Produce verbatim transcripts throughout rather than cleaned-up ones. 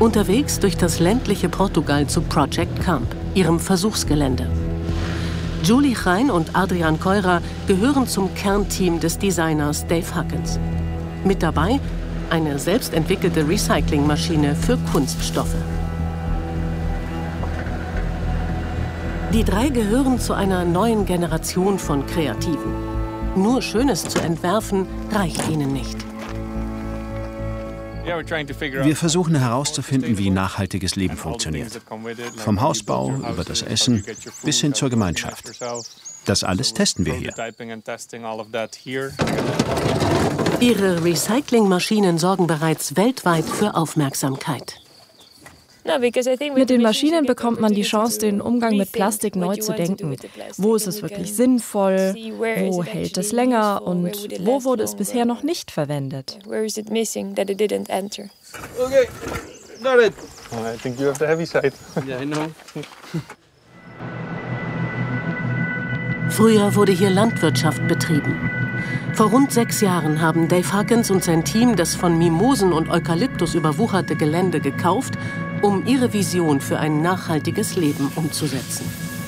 Unterwegs durch das ländliche Portugal zu Project Camp, ihrem Versuchsgelände. Julie Rein und Adrian Keurer gehören zum Kernteam des Designers Dave Huckins. Mit dabei eine selbstentwickelte Recyclingmaschine für Kunststoffe. Die drei gehören zu einer neuen Generation von Kreativen. Nur Schönes zu entwerfen, reicht ihnen nicht. Wir versuchen herauszufinden, wie nachhaltiges Leben funktioniert. Vom Hausbau über das Essen bis hin zur Gemeinschaft. Das alles testen wir hier. Ihre Recyclingmaschinen sorgen bereits weltweit für Aufmerksamkeit. Mit den Maschinen bekommt man die Chance, den Umgang mit Plastik neu zu denken. Wo ist es wirklich sinnvoll? Wo hält es länger? Und wo wurde es bisher noch nicht verwendet? Okay, got it. I think you have the heavy side. Yeah, I know. Früher wurde hier Landwirtschaft betrieben. Vor rund sechs Jahren haben Dave Huckins und sein Team das von Mimosen und Eukalyptus überwucherte Gelände gekauft, um ihre Vision für ein nachhaltiges Leben umzusetzen.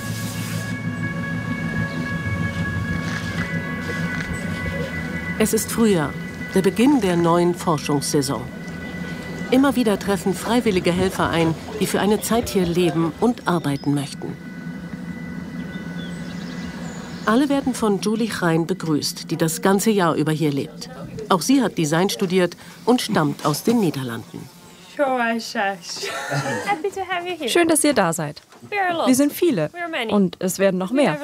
Es ist Frühjahr, der Beginn der neuen Forschungssaison. Immer wieder treffen freiwillige Helfer ein, die für eine Zeit hier leben und arbeiten möchten. Alle werden von Julie Rein begrüßt, die das ganze Jahr über hier lebt. Auch sie hat Design studiert und stammt aus den Niederlanden. Schön, dass ihr da seid. Wir sind viele und es werden noch mehr.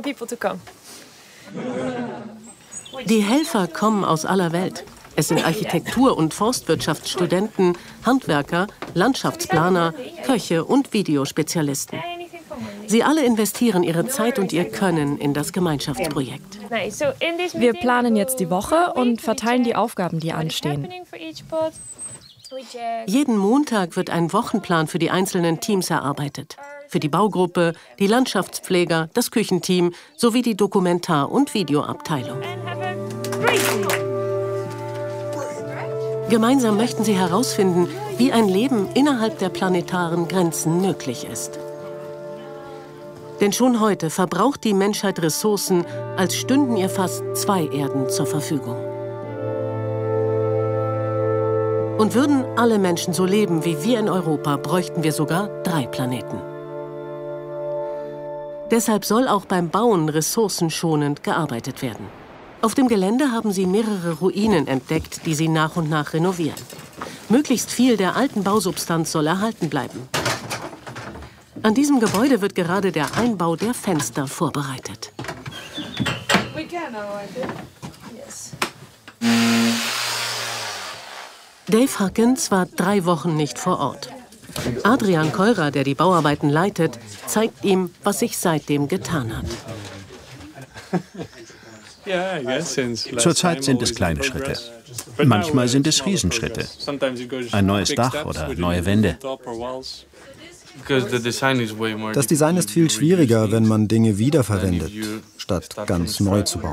Die Helfer kommen aus aller Welt. Es sind Architektur- und Forstwirtschaftsstudenten, Handwerker, Landschaftsplaner, Köche und Videospezialisten. Sie alle investieren ihre Zeit und ihr Können in das Gemeinschaftsprojekt. Wir planen jetzt die Woche und verteilen die Aufgaben, die anstehen. Jeden Montag wird ein Wochenplan für die einzelnen Teams erarbeitet. Für die Baugruppe, die Landschaftspfleger, das Küchenteam sowie die Dokumentar- und Videoabteilung. Gemeinsam möchten sie herausfinden, wie ein Leben innerhalb der planetaren Grenzen möglich ist. Denn schon heute verbraucht die Menschheit Ressourcen, als stünden ihr fast zwei Erden zur Verfügung. Und würden alle Menschen so leben wie wir in Europa, bräuchten wir sogar drei Planeten. Deshalb soll auch beim Bauen ressourcenschonend gearbeitet werden. Auf dem Gelände haben sie mehrere Ruinen entdeckt, die sie nach und nach renovieren. Möglichst viel der alten Bausubstanz soll erhalten bleiben. An diesem Gebäude wird gerade der Einbau der Fenster vorbereitet. Dave Huckins war drei Wochen nicht vor Ort. Adrian Keurer, der die Bauarbeiten leitet, zeigt ihm, was sich seitdem getan hat. Zurzeit sind es kleine Schritte. Manchmal sind es Riesenschritte. Ein neues Dach oder neue Wände. Das Design ist viel schwieriger, wenn man Dinge wiederverwendet, statt ganz neu zu bauen.